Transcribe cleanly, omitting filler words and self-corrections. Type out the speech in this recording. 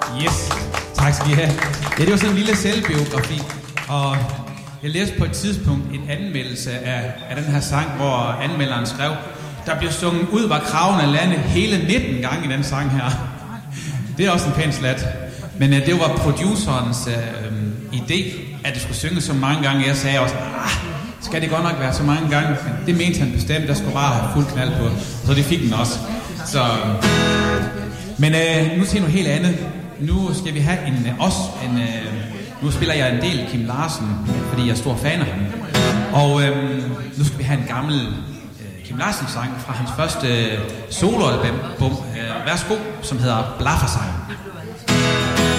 Yes, tak skal I have. Ja, det var sådan en lille selvbiografi, og jeg læste på et tidspunkt en anmeldelse af den her sang, hvor anmelderen skrev, der bliver sunget ud var kraven af landet hele 19 gange i den sang her. Det er også en pæn slat. Men det var producerens idé, at det skulle synge så mange gange. Jeg sagde også, skal det godt nok være så mange gange? Men det mente han bestemt, der skulle bare have fuld knald på. Så det fik den også. Så, men nu til noget helt andet. Nu skal vi have nu spiller jeg en del Kim Larsen, fordi jeg er stor fan af ham. Og nu skal vi have en gammel Kim Larsen-sang fra hans første soloalbum. Værsgo, som hedder Blaffersang.